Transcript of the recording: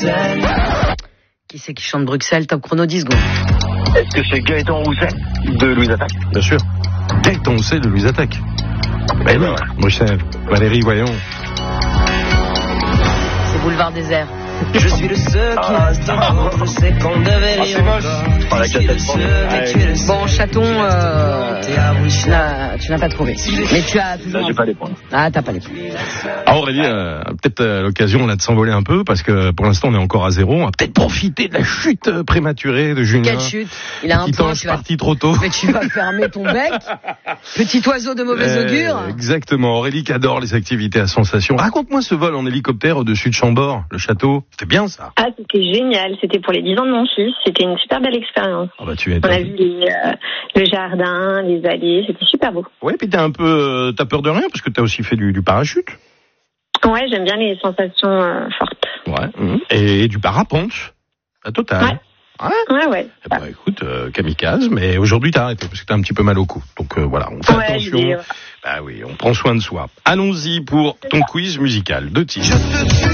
Bruxelles. Qui c'est qui chante Bruxelles? Top chrono 10 secondes. Est-ce que c'est Gaëtan Rousset de Louise Attaque? Bien sûr. Gaëtan Rousset de Louise Attaque. Ben oui, Bruxelles. Valérie, voyons. C'est Boulevard Désert. Je suis le seul qui reste encore. Je sais qu'on devait rire encore. La catastrophe. Bon, chaton, tu n'as pas trouvé. Mais tu as toujours... Là, j'ai pas les points. Ah, t'as pas les points. Ah, Aurélie, peut-être l'occasion là de s'envoler un peu, parce que pour l'instant on est encore à 0. On va peut-être profiter de la chute prématurée de Julien. Quelle chute? Il a un Petit point, ange parti trop tôt. Mais tu vas fermer ton bec. Petit oiseau de mauvais augure. Exactement. Aurélie qui adore les activités à sensation. Raconte-moi ce vol en hélicoptère au-dessus de Chambord, le château. C'était bien ça. Ah, c'était génial. C'était pour les 10 ans de mon fils. C'était une super belle expérience. Ah bah tu es. On a vu le jardin, les allées. C'était super beau. Ouais, puis t'as peur de rien parce que t'as aussi fait du parachute. Ouais, j'aime bien les sensations fortes. Ouais. Et du parapente. La totale. Ouais. Ouais. Eh ben, écoute, kamikaze, mais aujourd'hui t'as arrêté parce que t'as un petit peu mal au cou. Donc voilà, on fait attention. Bah oui, on prend soin de soi. Allons-y pour ton quiz musical. 2 titres.